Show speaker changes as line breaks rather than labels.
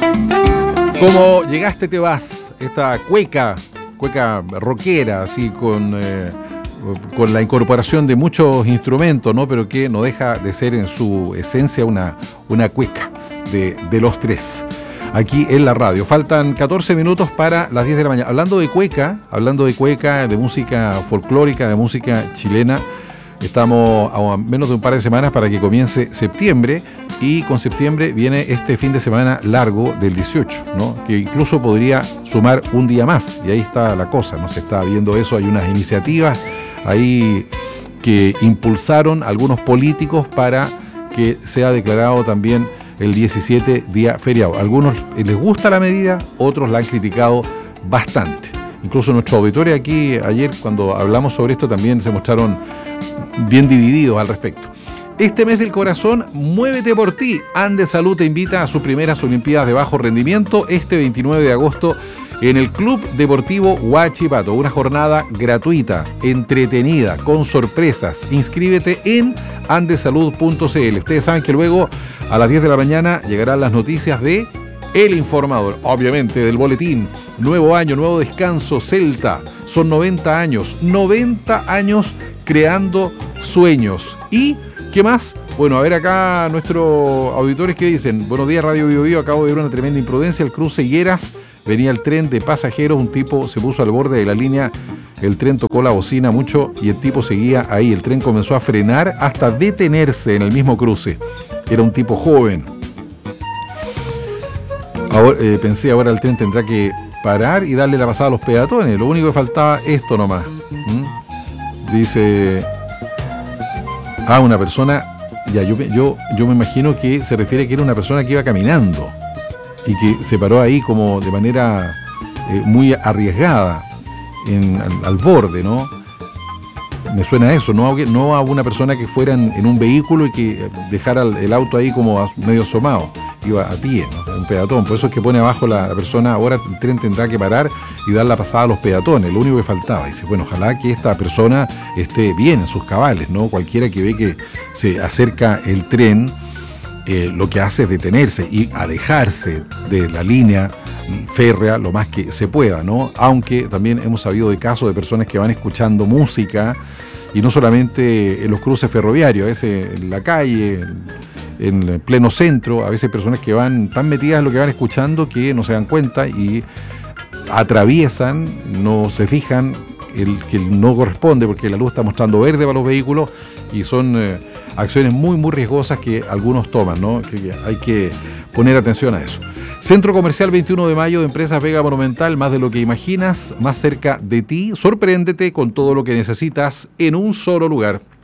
Como llegaste te vas, esta cueca rockera, así con la incorporación de muchos instrumentos, ¿no? Pero que no deja de ser en su esencia una cueca de los tres, aquí en la radio. Faltan 14 minutos para las 10 de la mañana. Hablando de cueca, de música folclórica, de música chilena, estamos a menos de un par de semanas para que comience septiembre, y con septiembre viene este fin de semana largo del 18, ¿no? Que incluso podría sumar un día más, y ahí está la cosa, ¿no? Se está viendo eso, hay unas iniciativas ahí que impulsaron algunos políticos para que sea declarado también el 17 día feriado. A algunos les gusta la medida, otros la han criticado bastante. Incluso nuestros auditores aquí ayer, cuando hablamos sobre esto, también se mostraron bien divididos al respecto. Este mes del corazón, muévete por ti. Andesalud te invita a sus primeras Olimpiadas de bajo rendimiento este 29 de agosto en el Club Deportivo Huachipato. Una jornada gratuita, entretenida, con sorpresas. Inscríbete en andesalud.cl. Ustedes saben que luego a las 10 de la mañana llegarán las noticias de El Informador, obviamente del boletín. Nuevo año, nuevo descanso, Celta. Son 90 años creando sueños. ¿Y qué más? Bueno, a ver acá nuestros auditores que dicen: buenos días, Radio Bio Bio, acabo de ver una tremenda imprudencia. El cruce Higueras, venía el tren de pasajeros, un tipo se puso al borde de la línea, el tren tocó la bocina mucho y el tipo seguía ahí. El tren comenzó a frenar hasta detenerse en el mismo cruce. Era un tipo joven. Ahora, pensé, ahora el tren tendrá que parar y darle la pasada a los peatones. Lo único que faltaba esto nomás. Dice... una persona... Ya, yo me imagino que se refiere a que era una persona que iba caminando y que se paró ahí como de manera muy arriesgada al borde, ¿no? Me suena a eso, no a una persona que fuera en un vehículo y que dejara el auto ahí como medio asomado. Iba a pie, ¿no? Un peatón. Por eso es que pone abajo la persona: ahora el tren tendrá que parar y dar la pasada a los peatones. Lo único que faltaba. Dice, bueno, ojalá que esta persona esté bien en sus cabales, ¿no? Cualquiera que ve que se acerca el tren, lo que hace es detenerse y alejarse de la línea férrea lo más que se pueda, ¿no? Aunque también hemos sabido de casos de personas que van escuchando música, y no solamente en los cruces ferroviarios, a veces en la calle, en pleno centro, a veces personas que van tan metidas en lo que van escuchando que no se dan cuenta y atraviesan, no se fijan que no corresponde, porque la luz está mostrando verde para los vehículos, y son acciones muy muy riesgosas que algunos toman, ¿no? Que hay que poner atención a eso. Centro Comercial 21 de Mayo de Empresas Vega Monumental, más de lo que imaginas, más cerca de ti. Sorpréndete con todo lo que necesitas en un solo lugar.